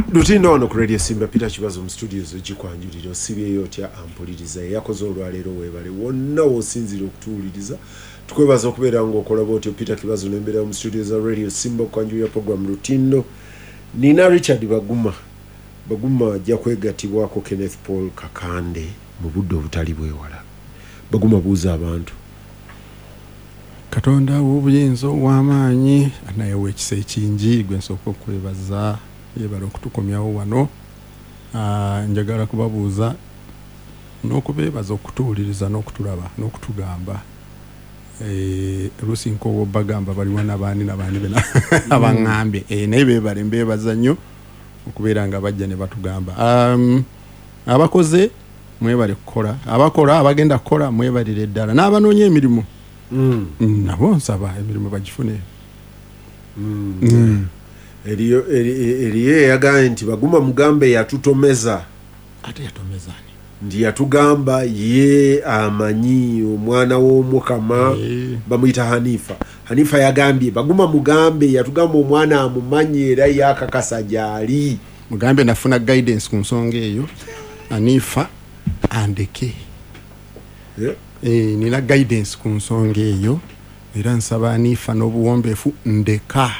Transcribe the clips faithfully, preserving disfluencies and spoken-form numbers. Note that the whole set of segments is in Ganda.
Lutino ono ku Radio Simba Peter Kibazo mu studios ekikwanjulira osibyeyo otya ampuliriza yakoze olwaleero weebale wonna wosinzira okutuwuliriza tukwebaza okubeera ng'okola bwotyo Peter Kibazo n'embeera mu studios za Radio Simba okwanjulira program Lutino. Nina Richard Baguma Baguma ajja kwegatibwako Kenneth Paul Kakande mu budde obutali bwewala. Baguma buuza abantu. Katonda w'obuyinza w'amaanyi anayewa ekisa ekingi gwe nsooka okwebaza yebala okutukomyawo wano. Uh, njagala kubabuuza n'okubeebaza okutuwuliriza n'okutulaba n'okutugamba. Eh, Lusinko wo bagamba baliwa n'abaani n'abaani bena abangambe eh naye beebale mbeebaza nnyo okubeera nga bajja ne batugamba. Um, abakoze mwebale kukola, abakola abagenda kukola mwebalire ddala n'abanoonya emirimu. Mm. Nabo nsaba emirimu bagifune. Mm. Mm. Eriyo eriye yagaye nti Baguma mugambe yatutomeza. Ate yatomeza ni. Ndi yatugamba ye amanyi omwana w'omukama hey. Bamuyita Hanifa. Hanifa yagambye Baguma mugambe yatugamba omwana amumanyi era yakakasa gyali. Mugambe nafuna guidance ku nsonga eyo. Hanifa andeke. Yeah. Eh nina guidance ku nsonga eyo era nsaba Hanifa n'obuwombeefu ndeka.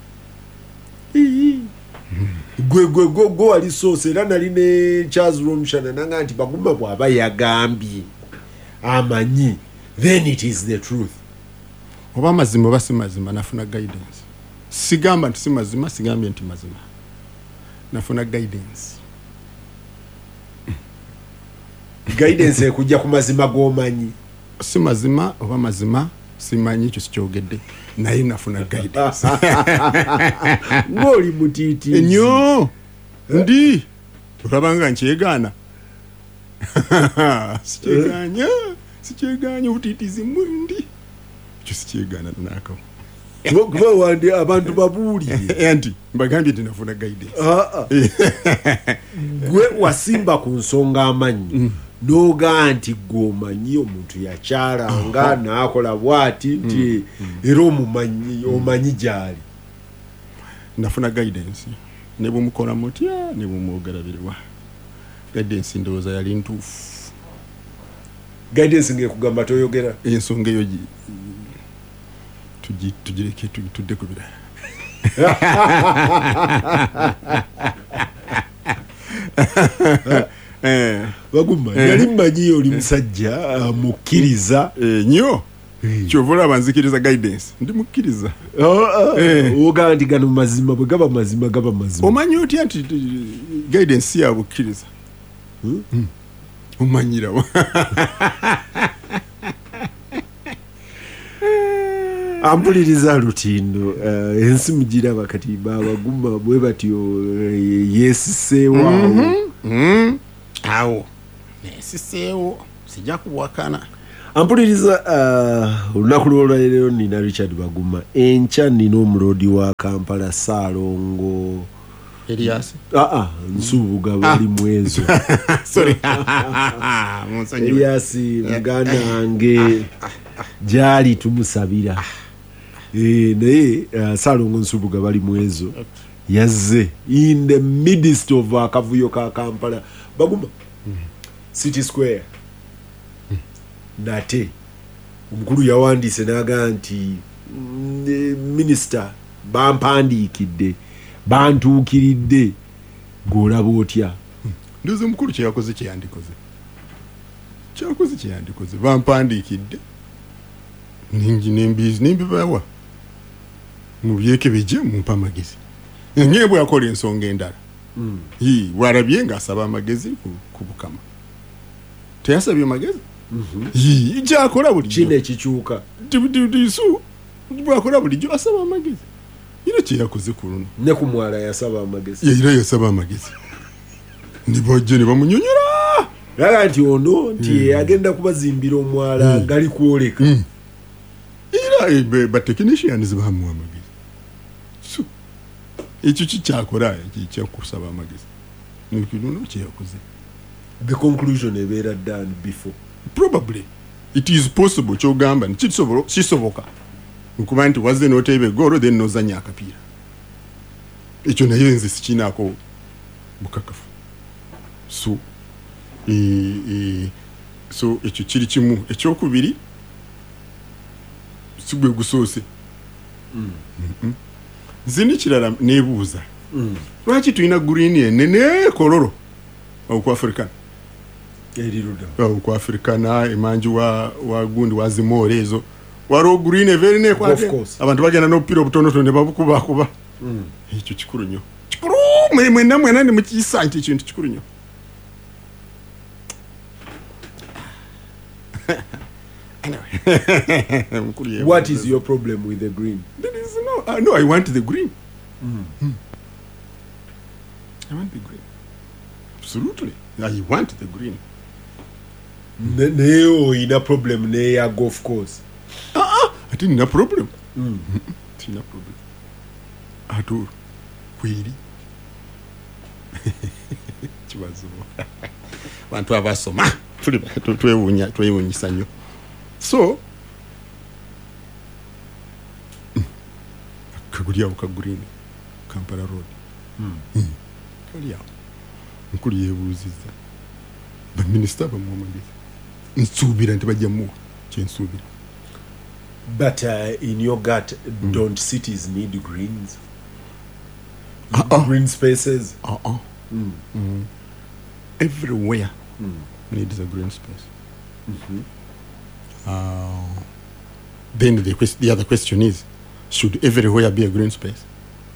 Gwe gwe go go ali source era nali ne Charles Romshana nanga nti Baguma bwaba yagambye amanyi then it is the truth. Oba mazima basi mazima nafuna guidance. Sigamba nti si mazima sigambye nti mazima. Nafuna guidance. Guidance ekujja ku mazima g'omanyi. Si mazima oba mazima simanyi ekyo sikyogedde naye nafuna guidance. Ng'oli mutiiti ennyo ndi olabanga nkyegaana. Sikyeganya sikyeganya obutiitizi mwindi ekyo sikyegaana naakawo. Kuba wandi abantu babuulire anti mbagambye nti nafuna guidance. Gwe wasimba ku nsonga amanyi noga nti gomanyi omuntu yakyalanga n'akola bwati nti era omumanyi omanyi gyali. Nafuna guidance ne bumukola mutya ne bumwogerabirwa. Guidance ndowooza yali ntuufu. Guidance ng'ekugamba toyogera ensonga eyo tugireke tudde ku birala. Eh Baguma yali mmanyi oli musajja mukkiriza nnyo kyovula banzikiriza guidance ndi mukkiriza. Oga nti gano mazima bwe gaba mazima gaba mazima. Omanyi otya nti guidance ya bukkiriza? Omanyirawo. Ampuliriza Lutindo ensi mugira bakati Baguma bwe batyo yesiseewo awo nesiseewo sijja kuwakana. Ampuliriza olunaku lw'olwaleero nina Richard Baguma enkya nina omulodi wa Kampala Saalongo Elias. Ah ah nsubuga bali mwezo. Sorry. Elias muganda wange jali tumusabira. Eh naye Saalongo nsubuga bali mwezo. Yazze in the midst of akavuyo ka Kampala. Baguma City Square nate omukulu yawandise naga nti minister bampandiikidde bantuukiridde golaba otya. Ndoze mukulu kyeyakoze kyeyandikoze kyakoze kyeyandikoze bampandiikidde ningi nembizi nembibawa mu byeke bijje mumpa amagezi nyeebwe yakola ensonga endala. Mm. Yi warabye ngasaba amagezi ku bukama teyasabye amagezi. Mhm. Yi jakora buli kine kichuka disu bwakora buli jo asaba amagezi ira kye yakoze kuruno ne kumwala yasaba amagezi. Ira yasaba amagezi niboje ne bamunyonyera yala nti ono nti agenda kubazimbira omwala gali kuoleka. Ira ebe ba technicians bamu amagezi so ekyo kikyakora ekyo kusaba amagezi nikiruno kye yakoze. The conclusion ebeera done before. Probably it is possible kyogamba nikisobola kisoboka nkuba nti wazze n'otebe goro then nozanya akapiira ekyo nayo nze sikinako bukakafu. So e, e, so ekyo kiri kimu. Ekyokubiri sigwe gusoose. Mm. Mm-hmm. Zini kirala nebuuza. Mm. Lwaki tulina green enene kololo ku African? Eriruda. Au ku African emanju wa wa gundi wa zimore ezo. Waro green everi ne kwa. Of course. Abantu bagenda no piro butono tonde babukuba kuba. Mm. Ekyo kikuru nnyo. Kikuru mwe mwe namwe nani mu kisa nti kintu kikuru nnyo. Anyway. What is your problem with the green? There is no, uh, no, I want the green. Mm. Mm. I want the green. Absolutely. I want the green. Mm. No, in a problem, ne golf course. Ah, I didn't have a problem. Mm. Didn't have a problem. At all. Really? Chibazo. Bantu abasoma. Tuli twewunya twewunyisa nnyo. So kagulia ukagurine Kampala Road. Mm. Mm. Kalia. Nkuli yebuziza. Ba minister ba muhamadiza. Nsubira ntibajja mu kyensubira. But uh, in your gut, mm. don't cities need greens? Uh-uh. Green spaces? Uh-uh. Mm. Mm. Everywhere mm. needs a green space. Mm-hmm. Uh, then the, quest- the other question is, should everywhere be a green space?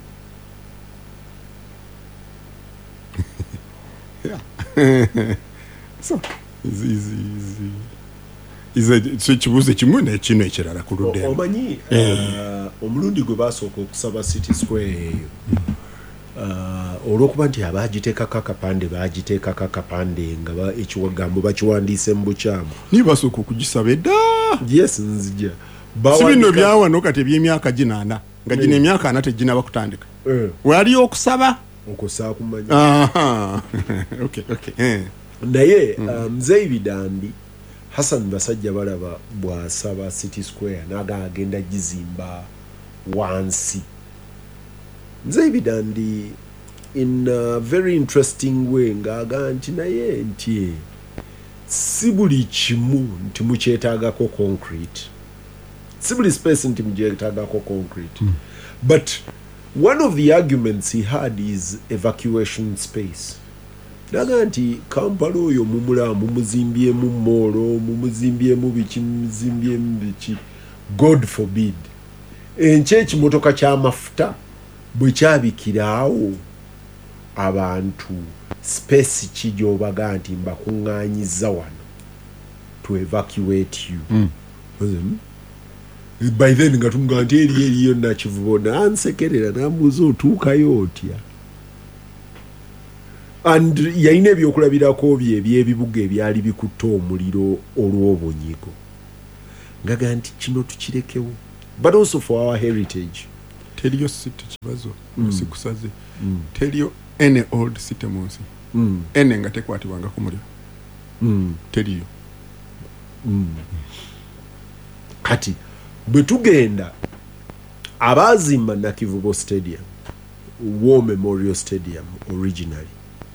Yeah. So, is is is is a so kibuze kimune kino ekirala ku ludde. Omanyi omulundi gwe basooka okusaba City Square eyo. Uh, olwokuba nti abagiteekako akapande bagiteekako akapande nga ekiwagambo bakiwandiise mu bukyamu. Ni basooka okugisaba edda. Yes, nzija. Si bino byawano kati eby'emyaka ginaana nga gino emyaka ana teginaba kutandika. Eh. Wali okusaba? Okusaa kumanya. Aha. Okay, okay. Eh. Naye Mzee Bidandi Hassan Basajja balaba bwasaba City Square naga agenda gizimba wansi. Mzee Bidandi in a very interesting way ngaga nti naye nti si buli kimu nti mukyetaagako concrete, si buli space nti mukyetaagako concrete. Mm. But one of the arguments he had is evacuation space. Naga nti Kampala oyo mumula mumuzimbyemu molo mumuzimbyemu biki muzimbyemu biki, God forbid enche ekimotoka ky'amafuta bwe kyabikiraawo abantu space kijobaga nti mbakuŋŋaanyiza wano to evacuate you. Mm. By then nga tunga nti eri eriyo nakivubo nansekerera nambuuza otuukayo otya. And yalina ebyokulabirako bye ebyebibuga ebyali bikutte omuliro olw'obunyigo. Ngaga nti kino tukirekewo. But also for our heritage. Teriyo city kibazo musikusaze. Mm. Teriyo any old city monsi. Mm. Ene nga tekwatibwanga ku muliro. Mm. Teriyo. Mm. Kati bwe tugenda abazimba Nakivubo Stadium, War Memorial Stadium originally,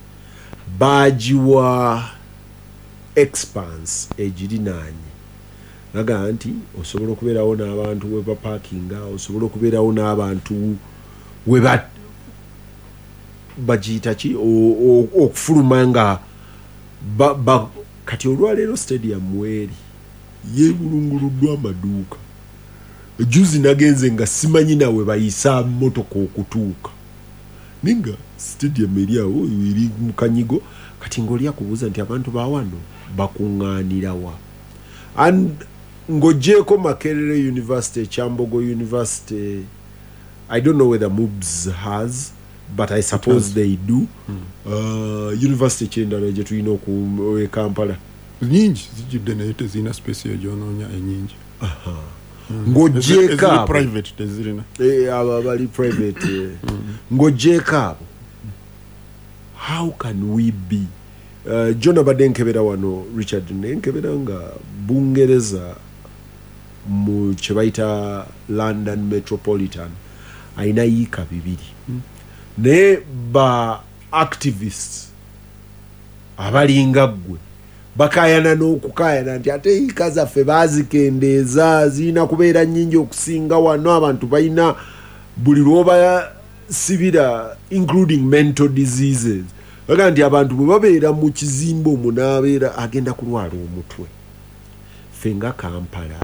bajiwa expanse ejirinaanye. Naga nti osobola okubeerawo n'abantu we baparkinga, osobola okubeerawo n'abantu we ba bagiyita ki okufuluma nga ba, ba, kati olwaleero stadium weeri yeebulunguluddwa amaduuka. Juzi nagenze nga simanyi nawe bayisa motoka okutuuka. Ninga stadium eri awo eri mu kanyigo kati ng'oli akubuuza nti abantu baawano bakuŋŋaanira wa. And ng'oggyeko Makerere University, Kyambogo University, I don't know whether M U B S has, but I suppose they do. Mm. Uh, University kyendala gye tulina oku Kampala nyingi zijjudde naye tezirina space yo gy'onoonya ennyingi. Aha. Ng'oggyeko abo private tezirina. Eh, abo abali private. Ng'oggyeko abo, how can we be? Uh, John abadde nkebera wano Richard nenkebera nga Bungereza mu kye bayita London Metropolitan ayina yiika bibiri. Mm. Naye ba activists abalinga ggwe bakayana n'okukayana nti ate yiika zaffe baazikendeeza zirina kubeera nnyingi okusinga wano abantu balina buli lwoba sibira including mental diseases aga nti abantu bwe babeera mu kizimbe omwo n'abeera agenda kulwala omutwe ffe nga Kampala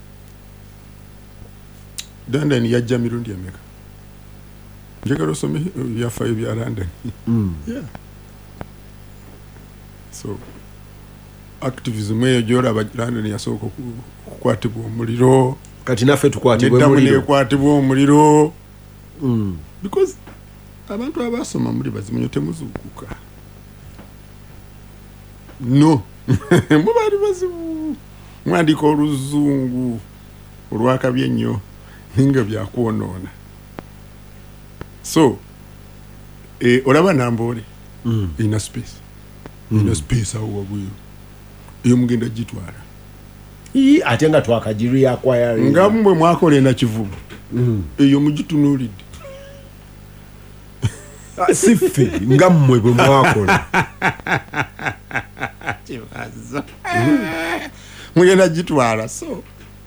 London yajja mirundi emeka njagala osome byafaayo bya London mm. yeah. So activism eyo gyolaba London yasooka okukwatibwa omuliro kati naffe tukwatibwa omuliro nekwatibwa omuliro mm. because abantu abasoma muri bazimunyo temuzuukuka no mubali bazibu mwandika oluzungu olwakabye nnyo ninga byakwonoona so eh, olaba Namboole mm. ina space mm. ina space awo wabwiru iyo mugenda gitwala ii ate nga twakagiri acquire nga mmwe mwakola na kivubu mm. eyo mugitunuulidde siffe nga mmwe bwe mwakola mugenda gitwala so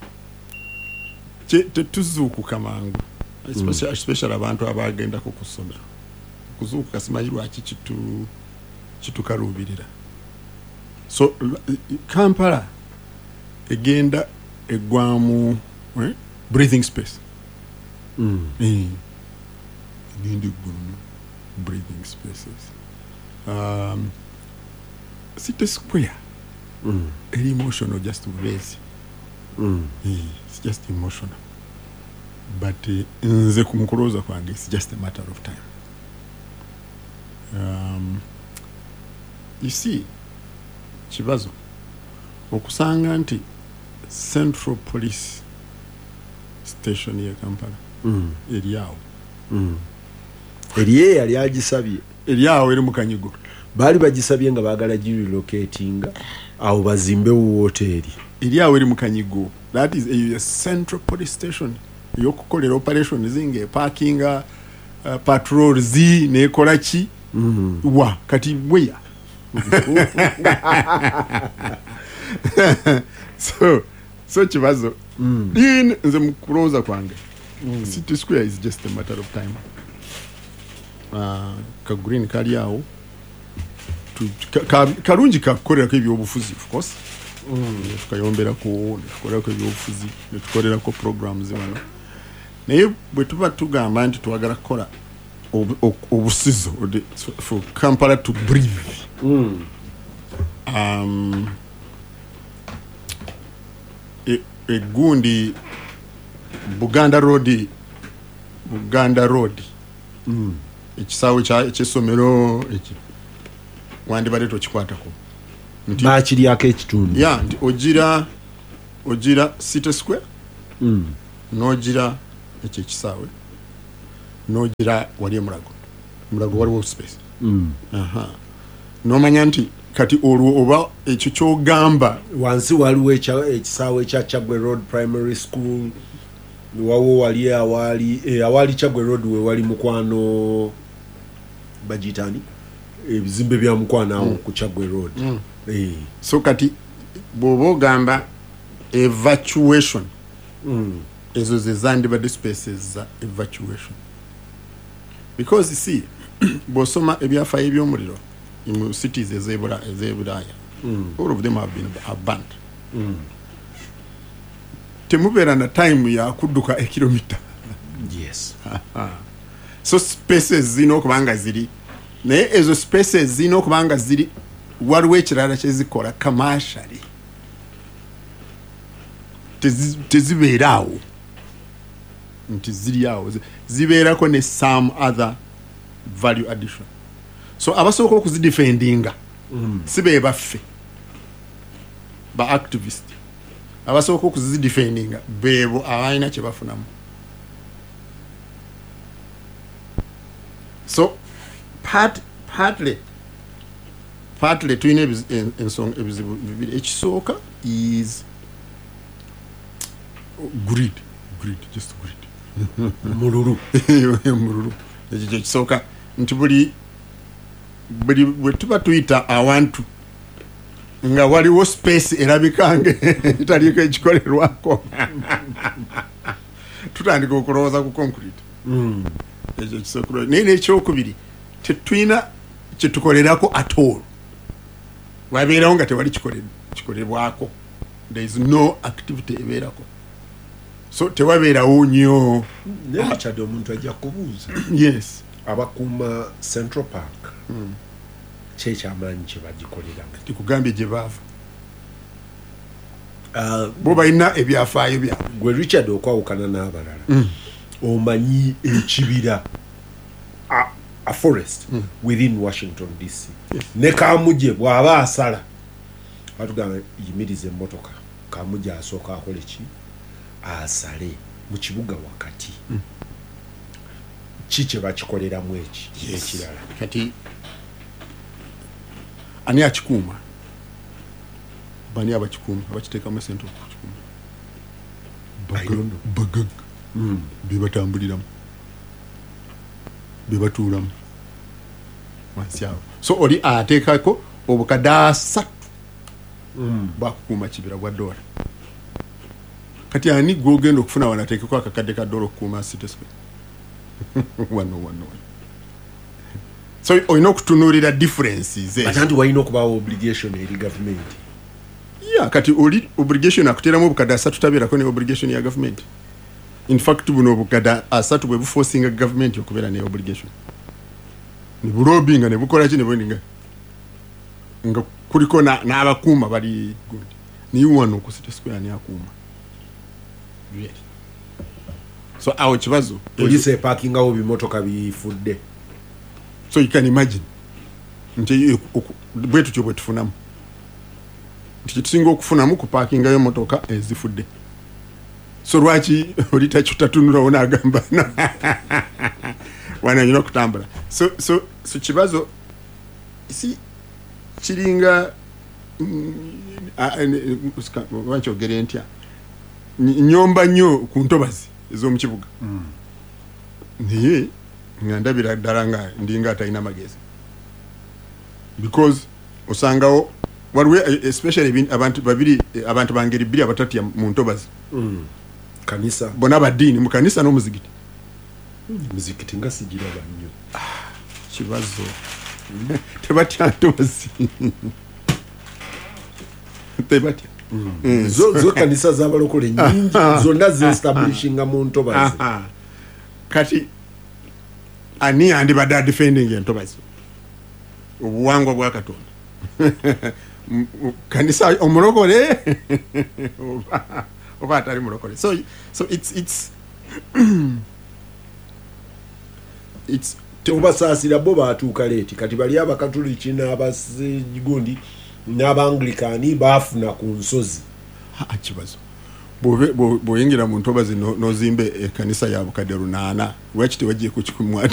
tetuzuukuka mangu especially, especially abantu abagenda ku kusomera kuzuukuka simanyi lwaki kitu kitukaluubirira so Kampala egenda eggwamu eh? breathing space mm. eh. egenda eggwamu breathing spaces um, City Square mm. eri emotional just raise mm. eh, it's just emotional but uh, nze kumukulooza kwange it's just a matter of time um, you see kibazo okusanga nti Central Police Station ye Kampala mm. eri awo mm. eriye yali agisabye eri awo eri mu Kanyigo baali bagisabye nga baagala girelocatinga awo bazimbe woteri eri awo eri mu Kanyigo that is a, a Central Police Station yokukolera operation zinge parkinga uh, patrol zi nekola ki mm. wa kati bweya so so kibazo mm. in nze mukulooza kwange mm. City Square is just a matter of time uh, ka green kali awo kalungi ka, ka kakolera ebyobufuzi of course mm. tukayombera ko tukolera ko ebyobufuzi tukolera ko programs wano naye bwe tuba tugamba nti twagala kukola obusizo for Kampala to breathe mm. um e, e gundi Buganda Road Buganda Road mm. ekisawe kya ekisomero eki wandi bale tokikwatako nti bakiri yake ekitundu ya nti ogira ogira City Square mm. nogira ekyo ekisawe nogira wali Mulago Mulago waliwo space mm. aha nomanya nti kati olwo oba ekyo kyogamba wansi waliwo ekisawe kya Chagwe Road Primary School wawo wali awali e, awali Chagwe Road we wali mukwano bajitani ebizimbe bya mukwano awo mm. ku Chagwe Road mm. e. so kati bobo gamba evacuation mm. ezo ze zandibadde spaces za evacuation because you see bosoma ebyafaayo eby'omuliro in cities ezebula ezebulaya mm. all of them have been abandoned mm. temubeera na time ya kudduka a kilometer yes so spaces zino okubanga ziri naye ezo spaces zino okubanga ziri waliwo ekirala kyezikola commercially tezibeera awo nti ziri awo zibeerako ne some other value addition so abasooka okuzidefendinga mm. sibe baffe ba activist abasooka okuzidefendinga bebo abalina kye bafunamu so part partly partly tuyina ensonga ebizibu bibiri ekisooka is greed greed just greed mululu mululu ekyo ekisooka nti buli buli bwe tuba tuyita awantu nga waliwo space erabikange etaliko ekikolerwako tutandika okulowooza ku concrete ekyo kisobola naye n'ekyokubiri tetulina kyetukolerako at all wabeerawo nga tewali kikolebwako there is no activity ebeerako so tewabeerawo nnyo nebikyadde omuntu ajja kubuuza yes abakuuma Central Park kyekyamaanyi kye bagikoleramu tikugambye gye baava bo balina ebyafaayo byabwe gwe Richard okwawukana n'abalala omanyi ekibira a, a forest mm. within Washington D C yes. ne Kamuje bw'aba asala batugamba yimirize emmotoka Kamuje asooka akole ki asale mu kibuga wakati mm. ki kye bakikoleramu eki ekirala kati ani akikuuma bani abakikuuma abakiteekamu esente okukikuuma bagaga mm. bebatambuliramu bebatuulamu wansi awo so oli ateekako obukadde asatu mm. bakukuuma kibira bwa dola kati ani gwogenda okufuna wanateekeko akakadde ka dola okukuuma City Square wano wano so olina okutunuulira differences ate nti walina okubaawo obligation eri government yeah kati oli obligation akuteeramu obukadde asatu tabeerako ne obligation ya government in fact buno obukadde asatu bwe buforcinga government okubeera ne obligation ne bulobinga ne bukola ki ne bweninga nga kuliko n'abakuuma bali gundi niyo wano ku City Square ni akuuma yes. So awo kibazo police eparkinga wo bimotoka bifudde so you can imagine nti bwetu kyo bwe tufunamu nti tusinga okufunamu ku parkinga yo motoka ezifudde so lwaki olita kitatunula ona agamba wana yino kutambula so so so kibazo si kiringa wancho gerentya nyomba nyo ku ntobazi ezomu kibuga mm. niye ngandabira ddala nga ndinga atalina magezi because osangawo waliwo especially abantu babiri abantu bangeri bbiri abatatu mu ntobazi mm. kanisa bona badini mu kanisa n'omuzigiti mm. muzigiti nga sigira banyo ah, kibazo tebatya ntobazi tebatya mm. mm. zo, zo kanisa z'abalokole nyingi zonna ze-establishinga mu ntobazi kati ani andi bada defending entobazi obuwangwa bwa Katonda kanisa omulokole oba atali mulokole so so it's it's it's tebasaasira bo baatuuka leeti kati bali abakatoliki n'abasigundi n'abaanglikani baafuna ku nsozi kibazo bwoyingira mu ntobazi nozimbe ekanisa ya bukadde lunaana lwaki tewagiye ku kikumwata